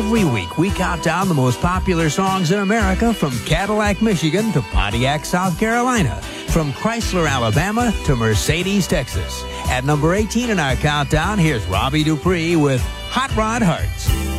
Every week, we count down the most popular songs in America from Cadillac, Michigan to Pontiac, South Carolina, from Chrysler, Alabama to Mercedes, Texas. At number 18 in our countdown, here's Robbie Dupree with Hot Rod Hearts.